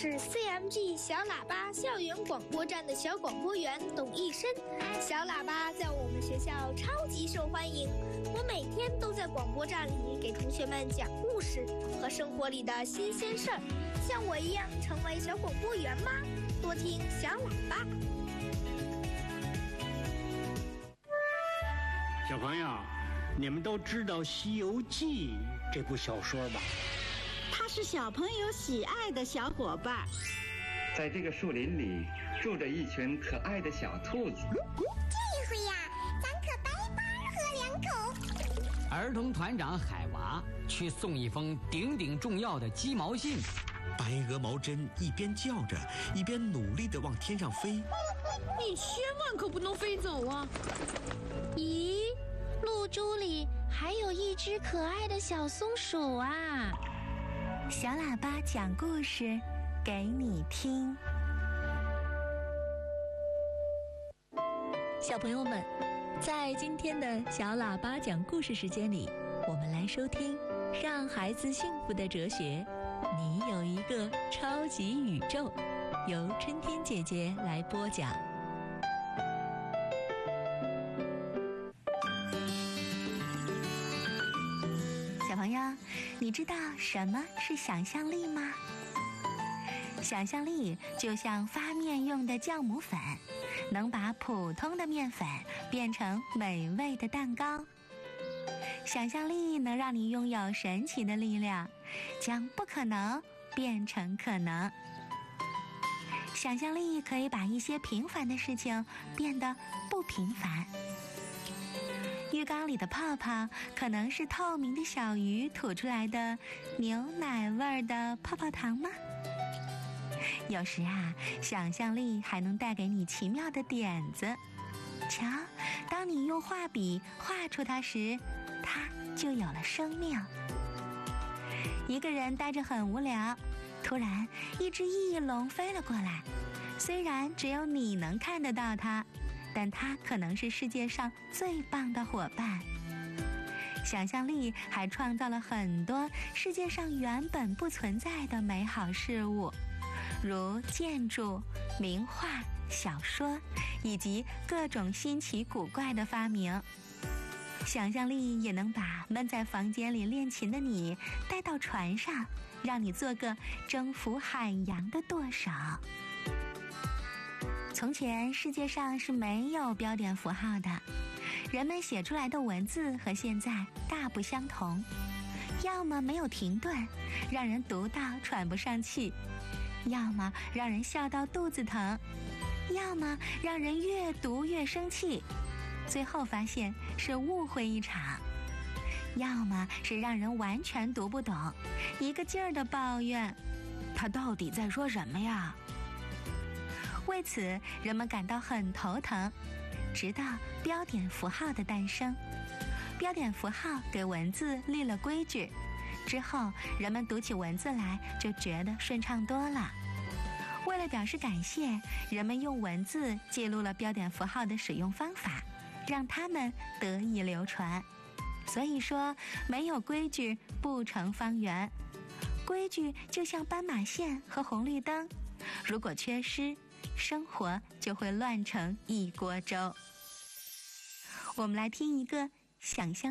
是 CMG 小喇叭校园广播站的小广播员董一生。小喇叭在我们学校超级受欢迎，我每天都在广播站里给同学们讲故事和生活里的新鲜事儿。像我一样成为小广播员吗？多听小喇叭。 小朋友，你们都知道《西游记》这部小说吧？ 它是小朋友喜爱的小伙伴。 在这个树林里住着一群可爱的小兔子。 这回呀，咱可白班喝两口。 儿童团长海娃去送一封顶顶重要的鸡毛信。 白鹅毛针一边叫着，一边努力地往天上飞。 你千万可不能飞走啊！ 咦，露珠里还有一只可爱的小松鼠啊！ 小喇叭讲故事给你听。 小朋友们，在今天的小喇叭讲故事时间里，我们来收听让孩子幸福的哲学。你有一个超级宇宙，由春天姐姐来播讲。 小朋友，你知道什么是想象力吗？想象力就像发面用的酵母粉，能把普通的面粉变成美味的蛋糕。想象力能让你拥有神奇的力量，将不可能变成可能。想象力可以把一些平凡的事情变得不平凡。浴缸里的泡泡可能是透明的小鱼吐出来的牛奶味的泡泡糖吗？有时啊，想象力还能带给你奇妙的点子。瞧，当你用画笔画出它时，它就有了生命。一个人呆着很无聊，突然一只翼龙飞了过来，虽然只有你能看得到它，但它可能是世界上最棒的伙伴。想象力还创造了很多世界上原本不存在的美好事物，如建筑、名画、小说，以及各种新奇古怪的发明。想象力也能把闷在房间里练琴的你带到船上，让你做个征服海洋的舵手。从前世界上是没有标点符号的，人们写出来的文字和现在大不相同，要么没有停顿，让人读到喘不上气，要么让人笑到肚子疼，要么让人越读越生气，最后发现是误会一场，要么是让人完全读不懂，一个劲儿地抱怨他到底在说什么呀。为此人们感到很头疼，直到标点符号的诞生。标点符号给文字立了规矩，之后人们读起文字来就觉得顺畅多了。为了表示感谢，人们用文字记录了标点符号的使用方法，让它们得以流传。所以说，没有规矩不成方圆。规矩就像斑马线和红绿灯，如果缺失，生活就会乱成一锅粥。我们来听一个想象